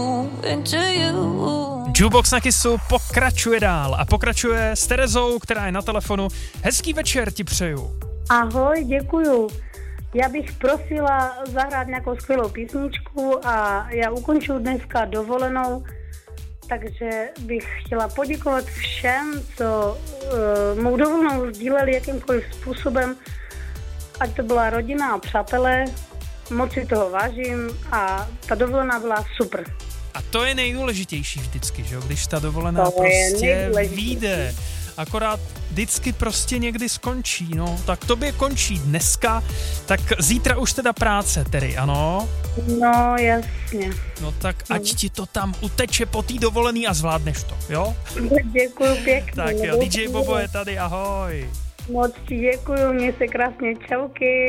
Jukebox na Kissu pokračuje dál a pokračuje s Terezou, která je na telefonu. Hezký večer ti přeju. Ahoj, děkuju. Já bych prosila zahrát nějakou skvělou písničku a já ukončuju dneska dovolenou, takže bych chtěla poděkovat všem, co mou dovolenou sdíleli jakýmkoliv způsobem, ať to byla rodina a přátelé. Moc si toho vážím a ta dovolená byla super. A to je nejdůležitější vždycky, že jo? Když ta dovolená to prostě vyjde. Akorát vždycky prostě někdy skončí, no. Tak tobě končí dneska, tak zítra už teda práce, tedy, ano? No, jasně. No tak ať ti to tam uteče po té dovolený a zvládneš to, jo? Děkuju pěkně. Tak jo, DJ Bobo je tady, ahoj. Moc ti děkuju, měj se krásně, čauky.